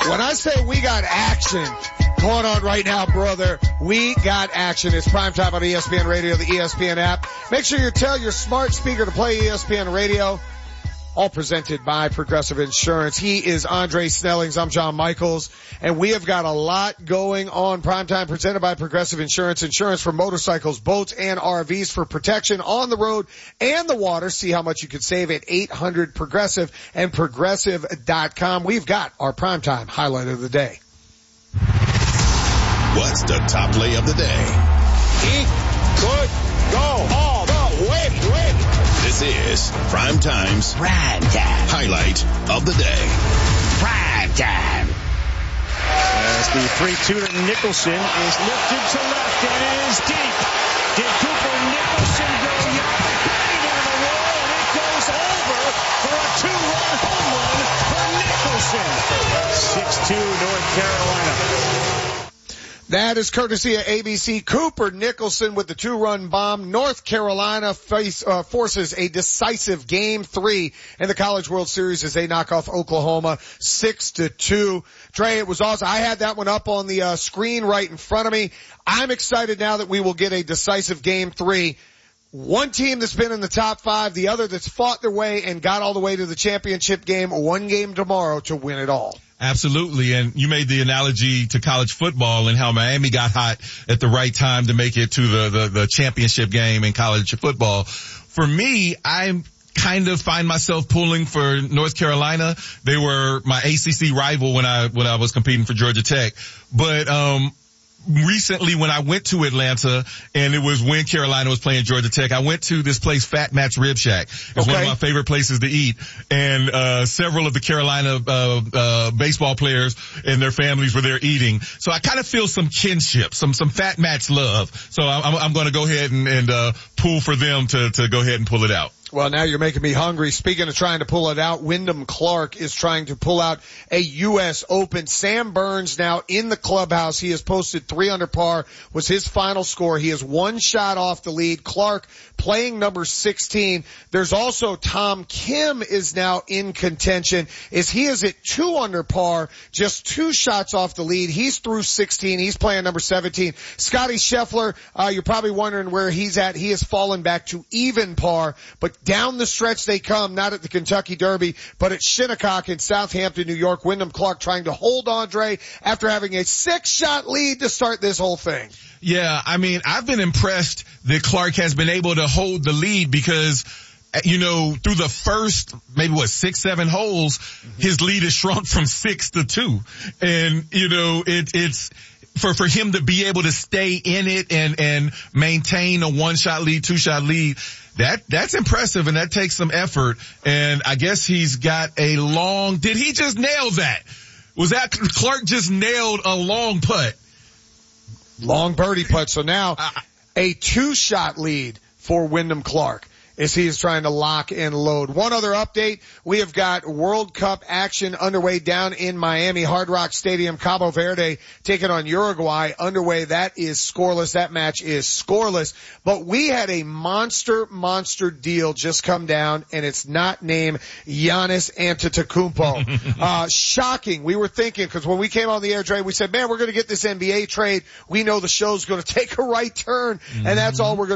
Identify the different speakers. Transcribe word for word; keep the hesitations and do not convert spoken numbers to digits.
Speaker 1: When I say we got action going on right now, brother, we got action. It's primetime on E S P N Radio, the E S P N app. Make sure you tell your smart speaker to play E S P N Radio. All presented by Progressive Insurance. He is Andre Snellings. I'm John Michaels. And we have got a lot going on. Primetime presented by Progressive Insurance. Insurance for motorcycles, boats, and R Vs for protection on the road and the water. See how much you could save at eight hundred Progressive and Progressive dot com. We've got our Primetime highlight of the day.
Speaker 2: What's the top play of the day?
Speaker 3: He could go all the way, way.
Speaker 2: This is Primetime's
Speaker 4: Prime Time
Speaker 2: highlight of the day.
Speaker 4: Prime Time.
Speaker 3: As the three two to Nicholson is lifted to left and it is deep. Did Cooper Nicholson go yard? Bang into the wall and it goes over for a two-run home run for Nicholson. six two North Carolina.
Speaker 1: That is courtesy of A B C. Cooper Nicholson with the two-run bomb. North Carolina face, uh, forces a decisive game three in the College World Series as they knock off Oklahoma six to two. Trey, it was awesome. I had that one up on the uh, screen right in front of me. I'm excited now that we will get a decisive game three. One team that's been in the top five, the other that's fought their way and got all the way to the championship game, one game tomorrow to win it all.
Speaker 5: Absolutely. And you made the analogy to college football and how Miami got hot at the right time to make it to the, the, the championship game in college football. For me, I kind of find myself pulling for North Carolina. They were my A C C rival when I, when I was competing for Georgia Tech. But, um, recently when I went to Atlanta and it was when Carolina was playing Georgia Tech, I went to this place, Fat Matt's Rib Shack. It's okay. One of my favorite places to eat. And, uh, several of the Carolina, uh, uh, baseball players and their families were there eating. So I kind of feel some kinship, some, some Fat Matt's love. So I'm, I'm going to go ahead and, and, uh, pull for them to, to go ahead and pull it out.
Speaker 1: Well, now you're making me hungry. Speaking of trying to pull it out, Wyndham Clark is trying to pull out a U S Open. Sam Burns now in the clubhouse. He has posted three under par was his final score. He is one shot off the lead. Clark playing number sixteen. There's also Tom Kim is now in contention as he is at two under par, just two shots off the lead. He's through sixteen. He's playing number seventeen. Scotty Scheffler, uh, you're probably wondering where he's at. He has fallen back to even par, but down the stretch they come, not at the Kentucky Derby, but at Shinnecock in Southampton, New York. Wyndham Clark trying to hold Andre after having a six-shot lead to start this whole thing.
Speaker 5: Yeah, I mean, I've been impressed that Clark has been able to hold the lead because, you know, through the first, maybe what, six, seven holes, his lead has shrunk from six to two. And, you know, it, it's, for, for him to be able to stay in it and, and maintain a one-shot lead, two-shot lead, That, that's impressive and that takes some effort. And I guess he's got a long, did he just nail that? Was that Clark just nailed a long putt?
Speaker 1: Long birdie putt. So now a two-shot lead for Wyndham Clark as he is trying to lock and load. One other update, we have got World Cup action underway down in Miami, Hard Rock Stadium. Cabo Verde taking on Uruguay underway. That is scoreless. That match is scoreless. But we had a monster, monster deal just come down, and it's not named Giannis Antetokounmpo. uh, shocking. We were thinking, because when we came on the air trade, we said, man, we're going to get this N B A trade. We know the show's going to take a right turn, and that's all we're going to